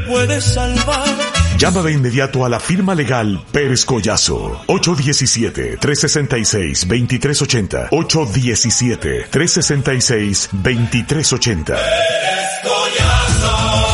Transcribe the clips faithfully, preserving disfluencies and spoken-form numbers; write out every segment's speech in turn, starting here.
puede salvar. Llama de inmediato a la firma legal Pérez Collazo. ocho uno siete, tres seis seis, dos tres ocho cero. ocho uno siete, tres seis seis, dos tres ocho cero. Pérez Collazo.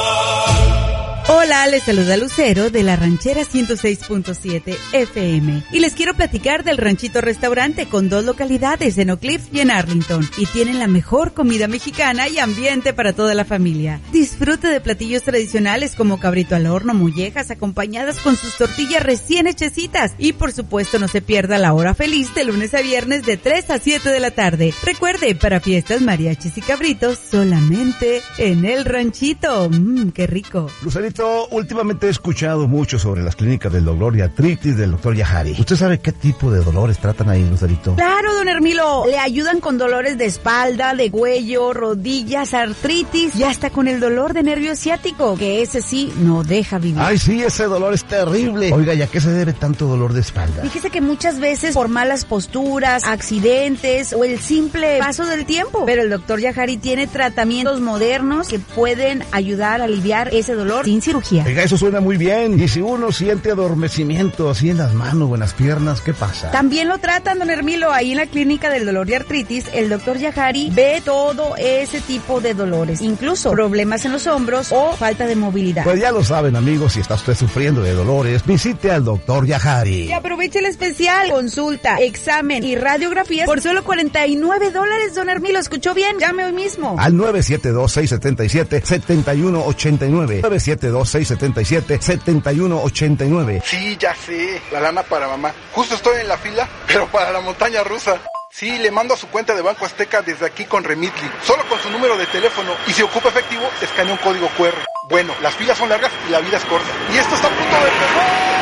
Hola, les saluda Lucero de la Ranchera ciento seis punto siete F M y les quiero platicar del Ranchito Restaurante con dos localidades en Oak Cliff y en Arlington, y tienen la mejor comida mexicana y ambiente para toda la familia. Disfrute de platillos tradicionales como cabrito al horno, mollejas acompañadas con sus tortillas recién hechecitas, y por supuesto no se pierda la hora feliz de lunes a viernes de tres a siete de la tarde. Recuerde, para fiestas, mariachis y cabritos solamente en el Ranchito. Mmm, qué rico. Lucerito, últimamente he escuchado mucho sobre las clínicas del dolor y artritis del doctor Yahari. ¿Usted sabe qué tipo de dolores tratan ahí, Lucerito? Claro, don Hermilo. Le ayudan con dolores de espalda, de cuello, rodillas, artritis y hasta con el dolor de nervio ciático, que ese sí no deja vivir. Ay, sí, ese dolor es terrible. Oiga, ¿y a qué se debe tanto dolor de espalda? Fíjese que muchas veces por malas posturas, accidentes o el simple paso del tiempo. Pero el doctor Yahari tiene tratamientos modernos que pueden ayudar a aliviar ese dolor sin cirugía. Oiga, eso suena muy bien. Y si uno siente adormecimiento así en las manos o en las piernas, ¿qué pasa? También lo tratan, don Hermilo, ahí en la clínica del dolor y artritis. El doctor Yahari ve todo ese tipo de dolores, incluso problemas en los hombros o falta de movilidad. Pues ya lo saben, amigos, si está usted sufriendo de dolores, visite al doctor Yahari. Y aproveche el especial, consulta, examen y radiografías por solo cuarenta y nueve dólares, don Hermilo. ¿Escuchó bien? Llame hoy mismo al nueve siete dos, seis siete siete, siete uno ocho nueve. nueve siete dos, seis siete siete, siete uno ocho nueve. Sí, ya sé, la lana para mamá. Justo estoy en la fila, pero para la montaña rusa. Sí, le mando a su cuenta de Banco Azteca desde aquí con Remitly, solo con su número de teléfono, y si ocupa efectivo, escanea un código cu erre. Bueno, las filas son largas y la vida es corta. Y esto está a punto de empezar.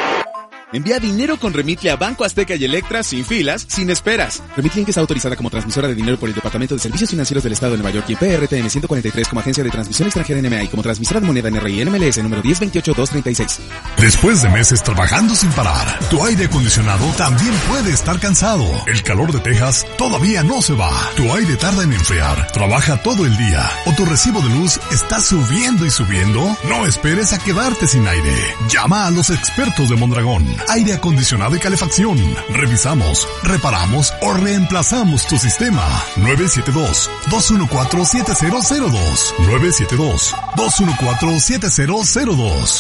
Envía dinero con Remitly a Banco Azteca y Electra sin filas, sin esperas. Remitly Inc está autorizada como transmisora de dinero por el Departamento de Servicios Financieros del Estado de Nueva York y P R T M ciento cuarenta y tres como agencia de transmisión extranjera N M A y como transmisora de moneda N R I N M L S número diez veintiocho dos treinta y seis. Después de meses trabajando sin parar, tu aire acondicionado también puede estar cansado. El calor de Texas todavía no se va. Tu aire tarda en enfriar, trabaja todo el día, o tu recibo de luz está subiendo y subiendo. No esperes a quedarte sin aire. Llama a los expertos de Mondragón. Aire acondicionado y calefacción. Revisamos, reparamos o reemplazamos tu sistema. nueve siete dos, dos uno cuatro, siete cero cero dos. nueve siete dos, dos uno cuatro, siete cero cero dos.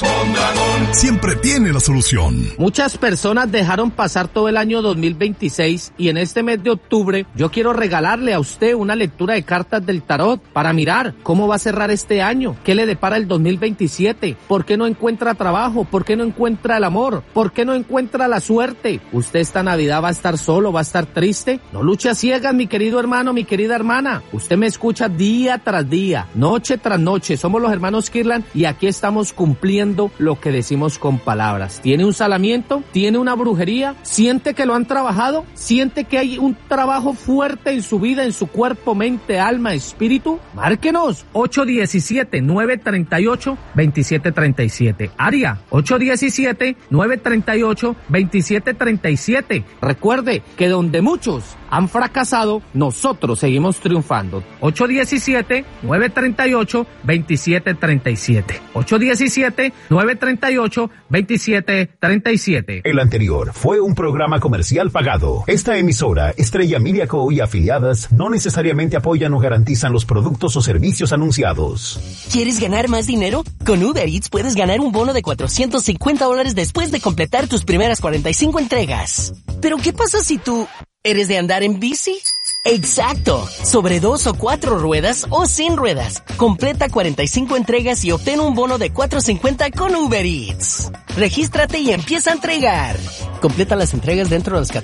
Siempre tiene la solución. Muchas personas dejaron pasar todo el año dos mil veintiséis y en este mes de octubre yo quiero regalarle a usted una lectura de cartas del tarot para mirar cómo va a cerrar este año, qué le depara el dos mil veintisiete, por qué no encuentra trabajo, por qué no encuentra el amor, por qué no encuentra la suerte. ¿Usted esta Navidad va a estar solo, va a estar triste? No luche a ciegas, mi querido hermano, mi querida hermana. Usted me escucha día tras día, noche tras noche. Somos los hermanos Kirlan y aquí estamos cumpliendo lo que decimos con palabras. ¿Tiene un salamiento? ¿Tiene una brujería? ¿Siente que lo han trabajado? ¿Siente que hay un trabajo fuerte en su vida, en su cuerpo, mente, alma, espíritu? Márquenos ocho uno siete, nueve tres ocho, dos siete tres siete. Área ocho uno siete, nueve tres ocho, veintisiete treinta y siete. Recuerde que donde muchos han fracasado, nosotros seguimos triunfando. ocho uno siete, nueve tres ocho, veintisiete treinta y siete. ocho uno siete, nueve tres ocho, veintisiete treinta y siete. El anterior fue un programa comercial pagado. Esta emisora, Estrella Media Co. y afiliadas, no necesariamente apoyan o garantizan los productos o servicios anunciados. ¿Quieres ganar más dinero? Con Uber Eats puedes ganar un bono de cuatrocientos cincuenta dólares después de completar tus primeras cuarenta y cinco entregas. Pero ¿qué pasa si tú eres de andar en bici? Exacto, sobre dos o cuatro ruedas o sin ruedas. Completa cuarenta y cinco entregas y obtén un bono de cuatrocientos cincuenta con Uber Eats. Regístrate y empieza a entregar. Completa las entregas dentro de las